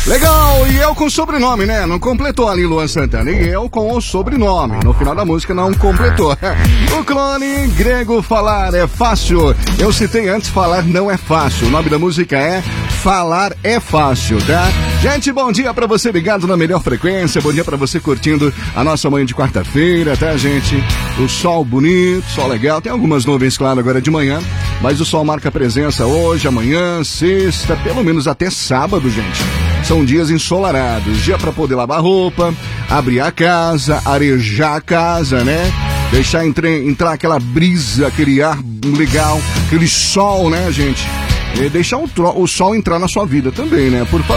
Legal, e eu com sobrenome, né? Não completou ali Luan Santana. E eu com o sobrenome. No final da música não completou. O Clone Grego, falar é fácil. Eu citei antes, falar não é fácil. O nome da música é Falar é Fácil, tá? Gente, bom dia pra você ligado na melhor frequência. Bom dia pra você curtindo a nossa manhã de quarta-feira, tá, gente? O sol bonito, sol legal. Tem algumas nuvens, claro, agora de manhã. Mas o sol marca presença hoje, amanhã, sexta, pelo menos até sábado, gente. São dias ensolarados, dia para poder lavar roupa, abrir a casa, arejar a casa, né? Deixar entrar aquela brisa, aquele ar legal, aquele sol, né, gente? E deixar o sol entrar na sua vida também, né? Por favor.